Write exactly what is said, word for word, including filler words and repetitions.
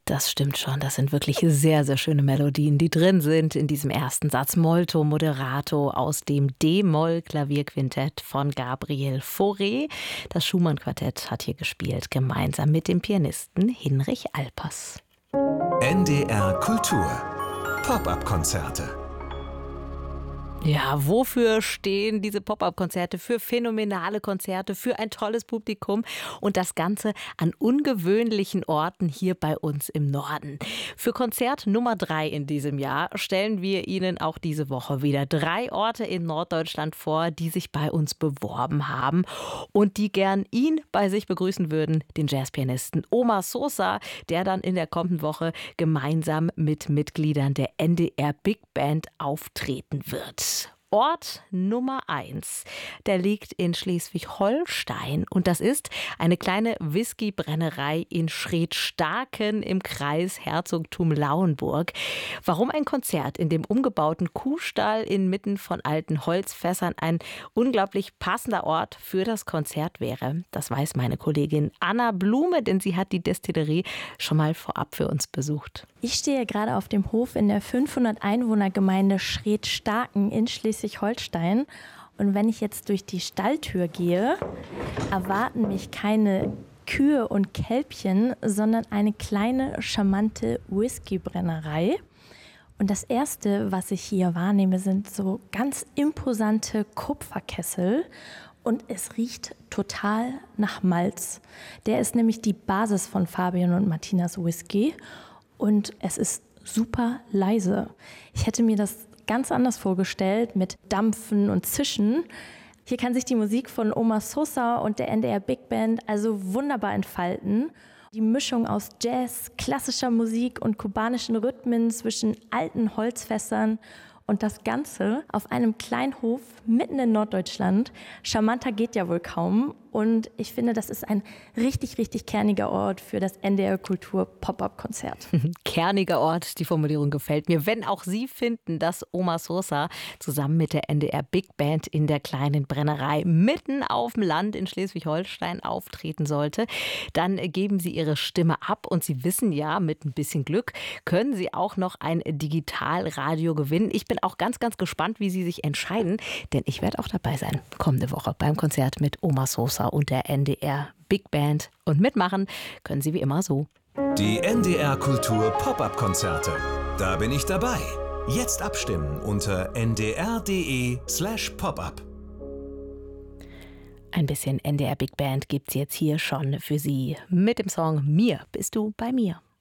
Das stimmt schon. Das sind wirklich sehr, sehr schöne Melodien, die drin sind in diesem ersten Satz. Molto Moderato aus dem D-Moll-Klavierquintett von Gabriel Fauré. Das Schumann-Quartett hat hier gespielt, gemeinsam mit dem Pianisten Hinrich Alpers. N D R Kultur. Pop-up-Konzerte. Ja, wofür stehen diese Pop-up-Konzerte? Für phänomenale Konzerte, für ein tolles Publikum und das Ganze an ungewöhnlichen Orten hier bei uns im Norden. Für Konzert Nummer drei in diesem Jahr stellen wir Ihnen auch diese Woche wieder drei Orte in Norddeutschland vor, die sich bei uns beworben haben und die gern ihn bei sich begrüßen würden, den Jazzpianisten Omar Sosa, der dann in der kommenden Woche gemeinsam mit Mitgliedern der N D R Big Band auftreten wird. Ort Nummer eins, der liegt in Schleswig-Holstein und das ist eine kleine Whiskybrennerei in Schredstaken im Kreis Herzogtum Lauenburg. Warum ein Konzert in dem umgebauten Kuhstall inmitten von alten Holzfässern ein unglaublich passender Ort für das Konzert wäre, das weiß meine Kollegin Anna Blume, denn sie hat die Destillerie schon mal vorab für uns besucht. Ich stehe gerade auf dem Hof in der fünfhundert Einwohner-Gemeinde Schredstaken in Schleswig-Holstein. Und wenn ich jetzt durch die Stalltür gehe, erwarten mich keine Kühe und Kälbchen, sondern eine kleine, charmante Whiskybrennerei. Und das Erste, was ich hier wahrnehme, sind so ganz imposante Kupferkessel. Und es riecht total nach Malz. Der ist nämlich die Basis von Fabian und Martinas Whisky. Und es ist super leise. Ich hätte mir das ganz anders vorgestellt mit Dampfen und Zischen. Hier kann sich die Musik von Omar Sosa und der N D R Big Band also wunderbar entfalten. Die Mischung aus Jazz, klassischer Musik und kubanischen Rhythmen zwischen alten Holzfässern und das Ganze auf einem Kleinhof mitten in Norddeutschland. Charmanter geht ja wohl kaum. Und ich finde, das ist ein richtig, richtig kerniger Ort für das N D R Kultur Pop-up-Konzert. Kerniger Ort, die Formulierung gefällt mir. Wenn auch Sie finden, dass Omar Sosa zusammen mit der N D R Big Band in der kleinen Brennerei mitten auf dem Land in Schleswig-Holstein auftreten sollte, dann geben Sie Ihre Stimme ab. Und Sie wissen ja, mit ein bisschen Glück können Sie auch noch ein Digitalradio gewinnen. Ich bin auch ganz, ganz gespannt, wie Sie sich entscheiden, denn ich werde auch dabei sein kommende Woche beim Konzert mit Omar Sosa und der N D R Big Band. Und mitmachen können Sie wie immer so. Die N D R Kultur Pop-up-Konzerte. Da bin ich dabei. Jetzt abstimmen unter n d r punkt d e slash pop-up. Ein bisschen N D R Big Band gibt's jetzt hier schon für Sie mit dem Song Mir bist du bei mir.